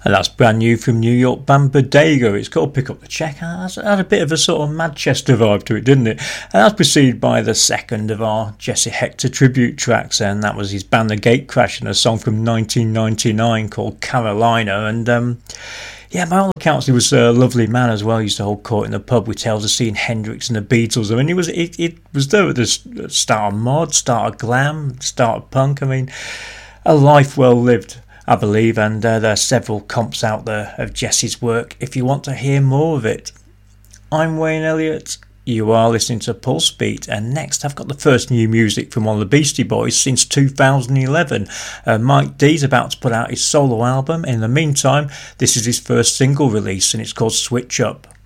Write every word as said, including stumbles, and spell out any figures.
And that's brand new from New York band Bodega. It's called Pick Up the Check. It had a bit of a sort of Manchester vibe to it, didn't it? And that's preceded by the second of our Jesse Hector tribute tracks, and that was his band The Gatecrash and a song from nineteen ninety-nine called Carolina. And um, yeah, by all accounts, he was a lovely man as well. He used to hold court in the pub with tales of seeing Hendrix and the Beatles. I mean, he was it, it was there at the start of mod, start of glam, start of punk. I mean, a life well lived, I believe, and uh, there are several comps out there of Jesse's work if you want to hear more of it. I'm Wayne Elliott, you are listening to Pulse Beat, and next I've got the first new music from one of the Beastie Boys since two thousand eleven. Uh, Mike D's about to put out his solo album. In the meantime, this is his first single release and it's called Switch Up.